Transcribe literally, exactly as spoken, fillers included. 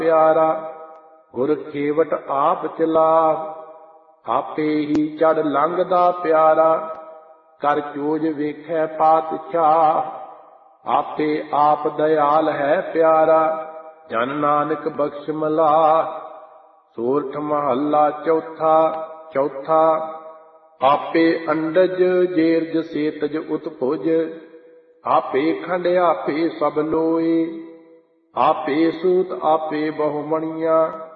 ਪਿਆਰਾ। ਗੁਰ ਖੇਵਟ ਆਪ ਚਲਾਵ, ਆਪੇ ਹੀ ਚੜ ਲੰਘਦਾ ਪਿਆਰਾ। ਕਰ ਚੋਜ ਵੇਖੈ ਪਾਤਸ਼ਾਹ, ਆਪੇ ਆਪ ਦਇਆਲ ਹੈ ਪਿਆਰਾ। ਜਨ ਨਾਨਕ ਬਖਸ਼ ਮਲਾਹ। ਸੋਰਠ ਮਹੱਲਾ ਚੌਥਾ। ਚੌਥਾ ਆਪੇ ਅੰਡਜ ਜੇਰਜ ਸੇਤਜ ਉਤਪੁਜ, ਆਪੇ ਖੰਡ ਆਪੇ ਸਭ ਲੋਏ। ਆਪੇ ਸੂਤ ਆਪੇ ਬਹੁ ਮਣੀਆਂ,